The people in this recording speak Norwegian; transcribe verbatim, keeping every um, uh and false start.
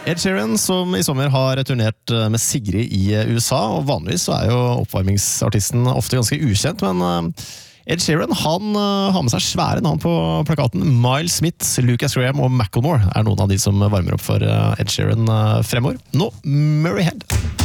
Ed Sheeran, som i sommer har returnert med Sigrid i U S A, og vanligvis så er jo oppvarmingsartisten ofte ganske ukjent, men Ed Sheeran, han har med seg svære navn på plakaten. Miles Smith, Lucas Graham og Macklemore er noen av de som varmer opp for Ed Sheeran fremover. Nå, Murray Head.